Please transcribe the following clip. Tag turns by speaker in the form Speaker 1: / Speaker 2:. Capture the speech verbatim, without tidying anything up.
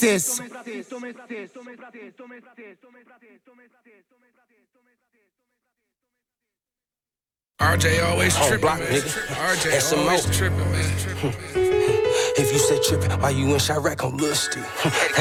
Speaker 1: this.
Speaker 2: R J always
Speaker 3: On
Speaker 2: tripping,
Speaker 3: block,
Speaker 2: man.
Speaker 3: nigga.
Speaker 2: R J
Speaker 3: S M O.
Speaker 2: always tripping, man.
Speaker 3: If you said trippin', why you in Chirac on Lil Steve?